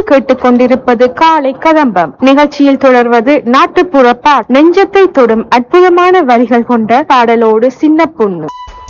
நீங்கள் கேட்டுக்கொண்டிருப்பது காலை கதம்பம் நிகழ்ச்சியில் தொடர்வது நாட்டுப்புற நெஞ்சத்தை தொடும் அற்புதமான வரிகள் கொண்ட பாடலோடு சின்ன பொண்ணு.